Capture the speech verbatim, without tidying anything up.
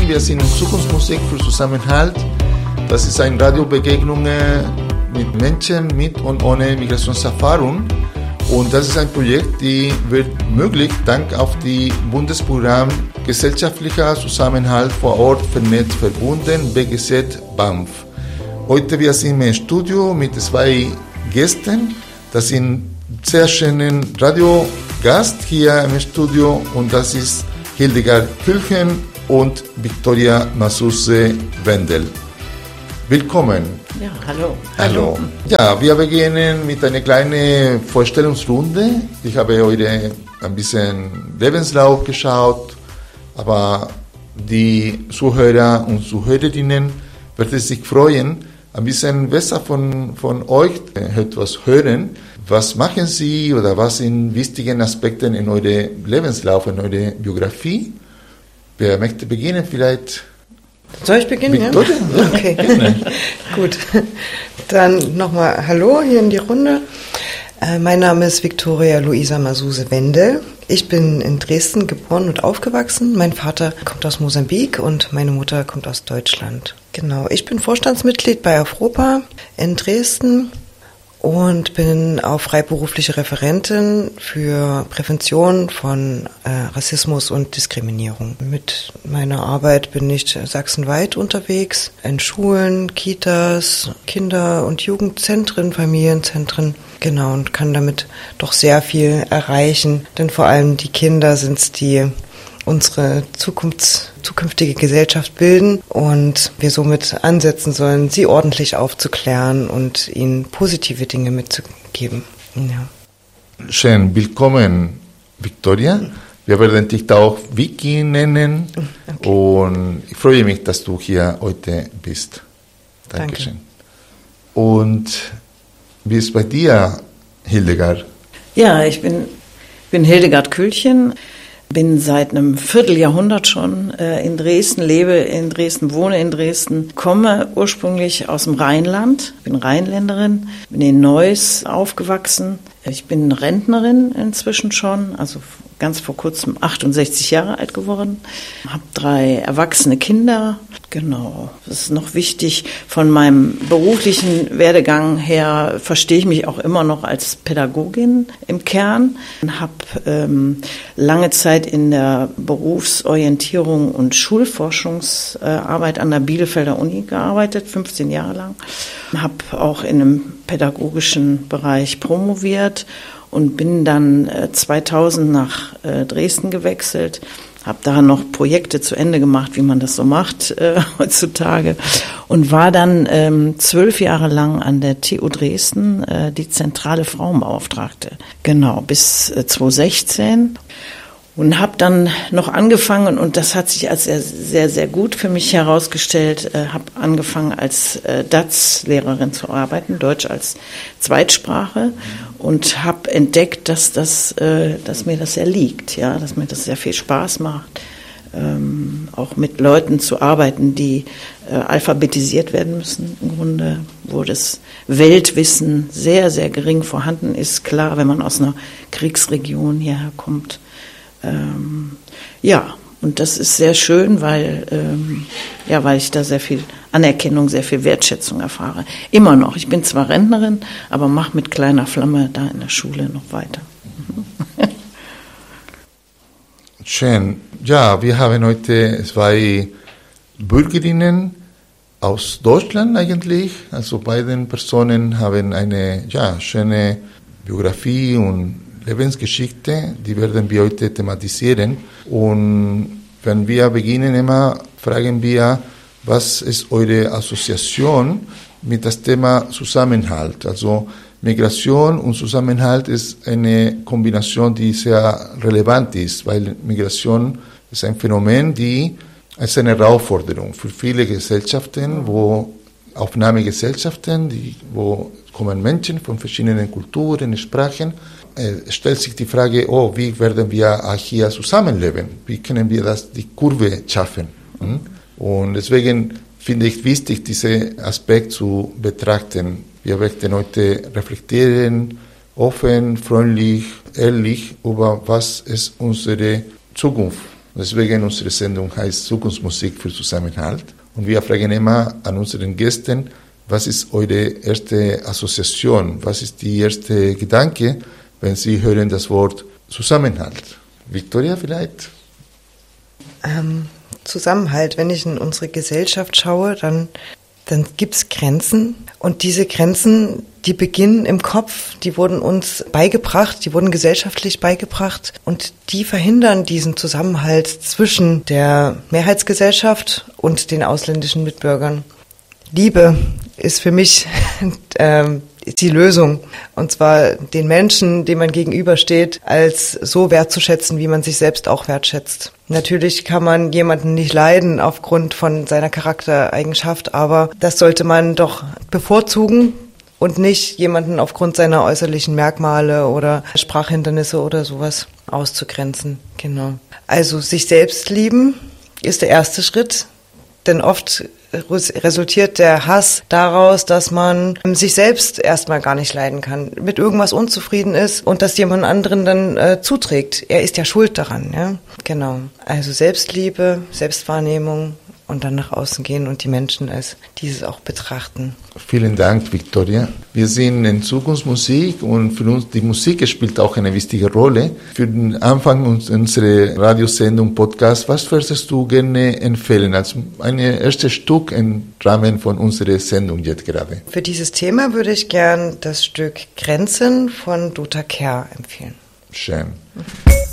wir sind in Zukunftsmusik für Zusammenhalt. Das ist eine Radiobegegnung mit Menschen mit und ohne Migrationserfahrung. Und das ist ein Projekt, das wird möglich dank auf die Bundesprogramm Gesellschaftlicher Zusammenhalt vor Ort vernetzt verbunden, B G Z B A M F. Heute wir sind im Studio mit zwei Gästen. Das sind sehr schönen Radiogast hier im Studio und das ist Hildegard Külchen und Victoria Masuse Wendel. Willkommen. Ja, hallo. Hallo. Ja, wir beginnen mit einer kleinen Vorstellungsrunde. Ich habe heute ein bisschen Lebenslauf geschaut, aber die Zuhörer und Zuhörerinnen werden sich freuen, ein bisschen besser von, von euch etwas hören. Was machen Sie oder was sind wichtige Aspekte in eurem Lebenslauf, in eurer Biografie? Wer möchte beginnen? Vielleicht soll ich beginnen? Victoria? Ja? Okay, gut. Dann nochmal Hallo hier in die Runde. Äh, mein Name ist Victoria Luisa Masuse Wendel. Ich bin in Dresden geboren und aufgewachsen. Mein Vater kommt aus Mosambik und meine Mutter kommt aus Deutschland. Genau, ich bin Vorstandsmitglied bei Afropa in Dresden und bin auch freiberufliche Referentin für Prävention von äh, Rassismus und Diskriminierung. Mit meiner Arbeit bin ich sachsenweit unterwegs, in Schulen, Kitas, Kinder- und Jugendzentren, Familienzentren. Genau, und kann damit doch sehr viel erreichen, denn vor allem die Kinder sind es, die unsere Zukunfts-, zukünftige Gesellschaft bilden und wir somit ansetzen sollen, sie ordentlich aufzuklären und ihnen positive Dinge mitzugeben. Ja. Schön, willkommen, Victoria. Wir werden dich da auch Vicky nennen. Okay. Und ich freue mich, dass du hier heute bist. Dankeschön. Danke. Und wie ist bei dir, Hildegard? Ja, ich bin, bin Hildegard Külchen. Bin seit einem Vierteljahrhundert schon äh, in Dresden, lebe in Dresden, wohne in Dresden, komme ursprünglich aus dem Rheinland, bin Rheinländerin, bin in Neuss aufgewachsen. Ich bin Rentnerin inzwischen schon, also ganz vor kurzem achtundsechzig Jahre alt geworden, habe drei erwachsene Kinder. Genau, das ist noch wichtig. Von meinem beruflichen Werdegang her verstehe ich mich auch immer noch als Pädagogin im Kern. Habe ähm, lange Zeit in der Berufsorientierung und Schulforschungsarbeit an der Bielefelder Uni gearbeitet, fünfzehn Jahre lang. Habe auch in einem pädagogischen Bereich promoviert und bin dann äh, zweitausend nach äh, Dresden gewechselt, habe da noch Projekte zu Ende gemacht, wie man das so macht äh, heutzutage, und war dann ähm, zwölf Jahre lang an der T U Dresden äh, die zentrale Frauenbeauftragte, genau, bis äh, zweitausendsechzehn. Und habe dann noch angefangen, und das hat sich als sehr, sehr, sehr gut für mich herausgestellt, äh, habe angefangen als äh, D A Z-Lehrerin zu arbeiten, Deutsch als Zweitsprache, und habe entdeckt, dass, das, äh, dass mir das sehr liegt, ja, dass mir das sehr viel Spaß macht, ähm, auch mit Leuten zu arbeiten, die äh, alphabetisiert werden müssen, im Grunde, wo das Weltwissen sehr, sehr gering vorhanden ist. Klar, wenn man aus einer Kriegsregion hierher kommt. Ähm, ja, und das ist sehr schön, weil, ähm, ja, weil ich da sehr viel Anerkennung, sehr viel Wertschätzung erfahre. Immer noch. Ich bin zwar Rentnerin, aber mache mit kleiner Flamme da in der Schule noch weiter. Schön. Ja, wir haben heute zwei Bürgerinnen aus Deutschland eigentlich. Also beide Personen haben eine ja, schöne Biografie und Lebensgeschichte, die werden wir heute thematisieren. Und wenn wir beginnen, immer fragen wir, was ist eure Assoziation mit dem Thema Zusammenhalt? Also Migration und Zusammenhalt ist eine Kombination, die sehr relevant ist, weil Migration ist ein Phänomen, die ist eine Herausforderung für viele Gesellschaften, wo Aufnahmegesellschaften, die, wo kommen Menschen von verschiedenen Kulturen, Sprachen, äh, stellt sich die Frage, oh, wie werden wir hier zusammenleben? Wie können wir das, die Kurve schaffen? Hm? Und deswegen finde ich wichtig, diesen Aspekt zu betrachten. Wir möchten heute reflektieren, offen, freundlich, ehrlich, über was ist unsere Zukunft Und deswegen unsere Sendung heißt Zukunftsmusik für Zusammenhalt. Und wir fragen immer an unseren Gästen, was ist eure erste Assoziation? Was ist die erste Gedanke, wenn Sie hören das Wort Zusammenhalt? Victoria vielleicht? Ähm, Zusammenhalt, wenn ich in unsere Gesellschaft schaue, dann, dann gibt es Grenzen. Und diese Grenzen, die beginnen im Kopf, die wurden uns beigebracht, die wurden gesellschaftlich beigebracht. Und die verhindern diesen Zusammenhalt zwischen der Mehrheitsgesellschaft und den ausländischen Mitbürgern. Liebe ist für mich ähm, die Lösung. Und zwar den Menschen, dem man gegenübersteht, als so wertzuschätzen, wie man sich selbst auch wertschätzt. Natürlich kann man jemanden nicht leiden aufgrund von seiner Charaktereigenschaft, aber das sollte man doch bevorzugen und nicht jemanden aufgrund seiner äußerlichen Merkmale oder Sprachhindernisse oder sowas auszugrenzen. Genau. Also sich selbst lieben ist der erste Schritt, denn oft resultiert der Hass daraus, dass man sich selbst erstmal gar nicht leiden kann, mit irgendwas unzufrieden ist und das jemand anderen dann äh, zuträgt. Er ist ja schuld daran, ja. Genau. Also Selbstliebe, Selbstwahrnehmung und dann nach außen gehen und die Menschen als dieses auch betrachten. Vielen Dank, Victoria. Wir sind in Zukunftsmusik und für uns die Musik spielt auch eine wichtige Rolle. Für den Anfang unserer Radiosendung Podcast, was würdest du gerne empfehlen als ein erstes Stück im Rahmen von unserer Sendung jetzt gerade? Für dieses Thema würde ich gern das Stück Grenzen von Dota Kehr empfehlen. Schön.